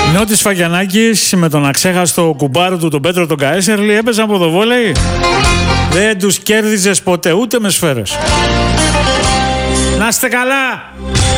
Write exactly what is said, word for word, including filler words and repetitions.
Νότης Φαγιανάκης με τον αξέχαστο κουμπάρο του τον Πέτρο τον Καέσερλη έπαιζαν ποδοβόλεϊ. Δεν τους κέρδιζες ποτέ ούτε με σφαίρες. Να είστε καλά!